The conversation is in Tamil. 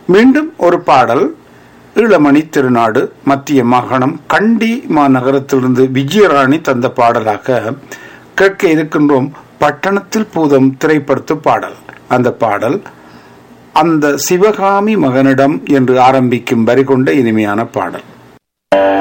மீண்டும் ஒரு பாடல் ஈழமணி திருநாடு மத்திய மாகாணம் கண்டி மாநகரத்திலிருந்து விஜயராணி தந்த பாடலாக கேட்க இருக்கின்றோம். பட்டணத்தில் பூதம் திரைப்படத்து பாடல். அந்த பாடல் அந்த சிவகாமி மகனிடம் என்று ஆரம்பிக்கும் வரி கொண்ட இனிமையான பாடல்.